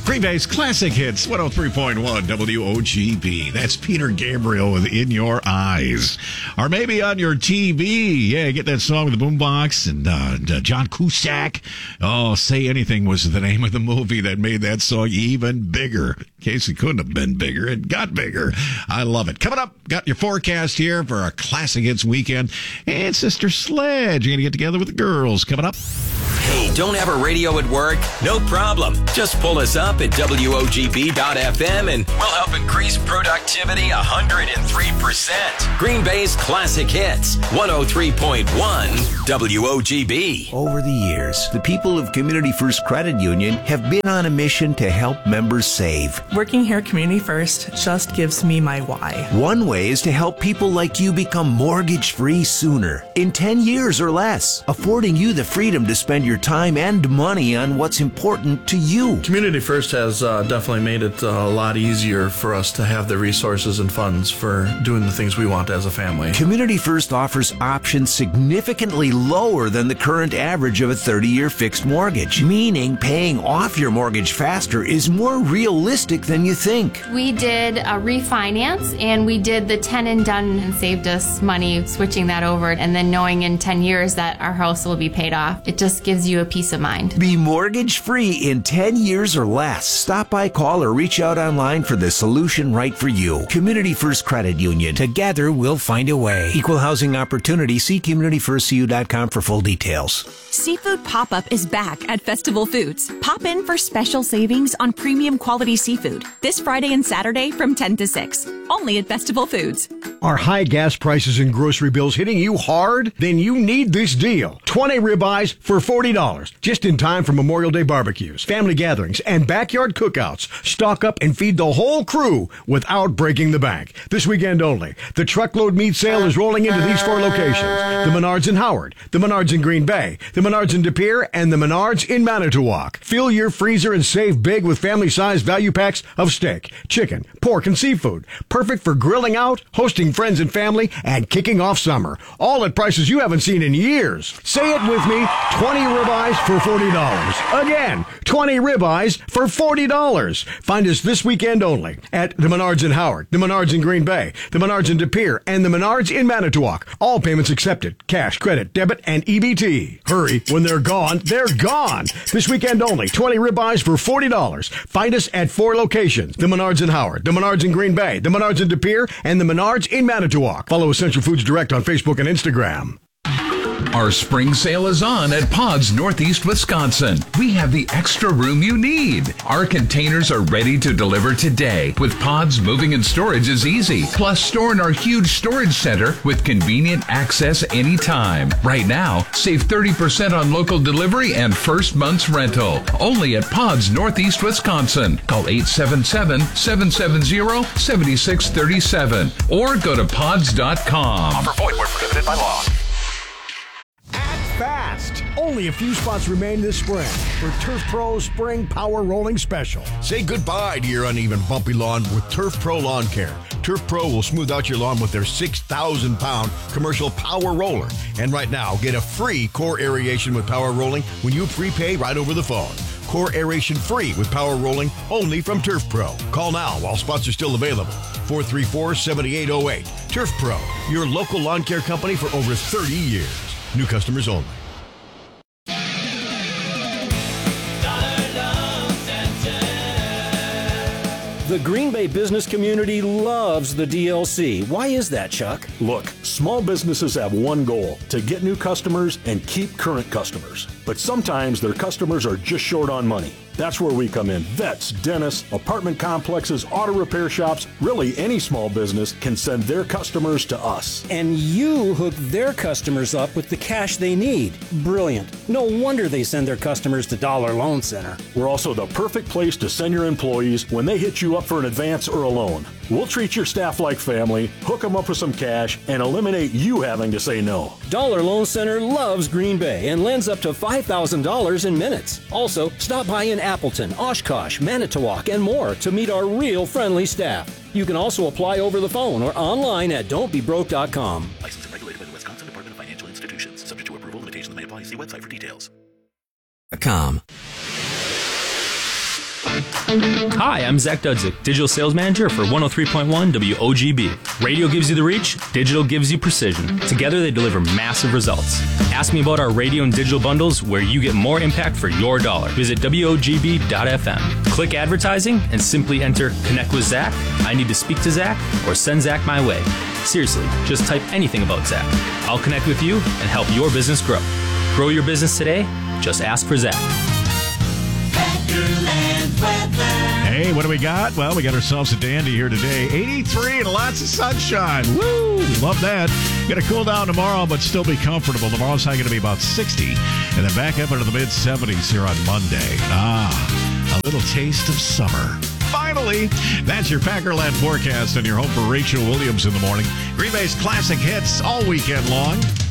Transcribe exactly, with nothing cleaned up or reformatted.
Green Bay's Classic Hits, one oh three point one W O G B. That's Peter Gabriel with In Your Eyes. Or maybe on your T V. Yeah, get that song with the boombox and uh, John Cusack. Oh, Say Anything was the name of the movie that made that song even bigger. In case it couldn't have been bigger, it got bigger. I love it. Coming up, got your forecast here for our Classic Hits weekend. And Sister Sledge, you're going to get together with the girls. Coming up. Hey, don't have a radio at work? No problem. Just pull us up at W O G B dot F M and we'll help increase productivity one hundred three percent. Green Bay's Classic Hits, one oh three point one W O G B. Over the years, the people of Community First Credit Union have been on a mission to help members save. Working here at Community First just gives me my why. One way is to help people like you become mortgage-free sooner, in ten years or less, affording you the freedom to spend your time and money on what's important to you. Community First has uh, definitely made it uh, a lot easier for us to have the resources and funds for doing the things we want as a family. Community First offers options significantly lower than the current average of a thirty-year fixed mortgage, meaning paying off your mortgage faster is more realistic than you think. We did a refinance and we did the ten and done and saved us money switching that over, and then knowing in ten years that our house will be paid off. It just gives you a peace of mind. Be mortgage-free in ten years or less. Stop by, call, or reach out online for the solution right for you. Community First Credit Union. Together, we'll find a way. Equal housing opportunity. See community first c u dot com for full details. Seafood Pop-Up is back at Festival Foods. Pop in for special savings on premium quality seafood this Friday and Saturday from ten to six. Only at Festival Foods. Are high gas prices and grocery bills hitting you hard? Then you need this deal. twenty ribeyes for forty dollars. Just in time for Memorial Day barbecues, family gatherings, and backyard cookouts. Stock up and feed the whole crew without breaking the bank. This weekend only. The truckload meat sale is rolling into these four locations. The Menards in Howard, the Menards in Green Bay, the Menards in De Pere, and the Menards in Manitowoc. Fill your freezer and save big with family-sized value packs of steak, chicken, pork, and seafood. Perfect for grilling out, hosting friends and family, and kicking off summer. All at prices you haven't seen in years. Say it with me, twenty ribeyes for forty dollars. Again, twenty ribeyes for forty dollars. Find us this weekend only at the Menards in Howard, the Menards in Green Bay, the Menards in De Pere, and the Menards in Manitowoc. All payments accepted. Cash, credit, debit, and E B T. Hurry, when they're gone, they're gone. This weekend only, twenty ribeyes for forty dollars. Find us at four locations. The Menards in Howard, the Menards in Green Bay, the Menards in De Pere, and the Menards in Manitowoc. Follow Essential Foods Direct on Facebook and Instagram. Our spring sale is on at Pods Northeast Wisconsin. We have the extra room you need. Our containers are ready to deliver today. With Pods, moving and storage is easy. Plus, store in our huge storage center with convenient access anytime. Right now, save thirty percent on local delivery and first month's rental. Only at Pods Northeast Wisconsin. Call eight seven seven, seven seven zero, seven six three seven or go to pods dot com. Offer void where prohibited by law. Fast. Only a few spots remain this spring for Turf Pro Spring Power Rolling Special. Say goodbye to your uneven, bumpy lawn with Turf Pro Lawn Care. Turf Pro will smooth out your lawn with their six thousand pound commercial power roller. And right now, get a free core aeration with power rolling when you prepay right over the phone. Core aeration free with power rolling only from Turf Pro. Call now while spots are still available. four three four, seven eight zero eight. Turf Pro, your local lawn care company for over thirty years. New customers only. The Green Bay business community loves the D L C. Why is that, Chuck? Look, small businesses have one goal, to get new customers and keep current customers. But sometimes their customers are just short on money. That's where we come in. Vets, dentists, apartment complexes, auto repair shops, really any small business can send their customers to us. And you hook their customers up with the cash they need. Brilliant. No wonder they send their customers to Dollar Loan Center. We're also the perfect place to send your employees when they hit you up for an advance or a loan. We'll treat your staff like family, hook them up with some cash, and eliminate you having to say no. Dollar Loan Center loves Green Bay and lends up to five thousand dollars in minutes. Also, stop by in Appleton, Oshkosh, Manitowoc, and more to meet our real friendly staff. You can also apply over the phone or online at don't be broke dot com. Licensed and regulated by the Wisconsin Department of Financial Institutions. Subject to approval, limitations may apply. See website for details. Com. Hi, I'm Zach Dudzik, Digital Sales Manager for one oh three point one W O G B. Radio gives you the reach, digital gives you precision. Together they deliver massive results. Ask me about our radio and digital bundles where you get more impact for your dollar. Visit W O G B dot F M. Click advertising and simply enter Connect with Zach, I need to speak to Zach, or send Zach my way. Seriously, just type anything about Zach. I'll connect with you and help your business grow. Grow your business today, just ask for Zach. Hey, what do we got? Well, we got ourselves a dandy here today. eighty-three and lots of sunshine. Woo! Love that. Going to cool down tomorrow, but still be comfortable. Tomorrow's high going to be about sixty, and then back up into the mid-seventies here on Monday. Ah, a little taste of summer. Finally, that's your Packerland forecast and your home for Rachel Williams in the morning. Green Bay's classic hits all weekend long.